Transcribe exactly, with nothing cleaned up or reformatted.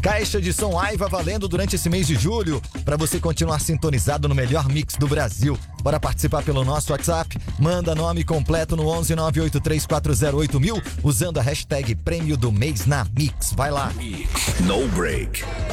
Caixa de som Aiva valendo durante esse mês de julho, para você continuar sintonizado no melhor mix do Brasil. Bora participar pelo nosso WhatsApp? Manda nome completo no onze nove oito três quatro zero oito mil usando a hashtag Prêmio do Mês na Mix. Vai lá. No break.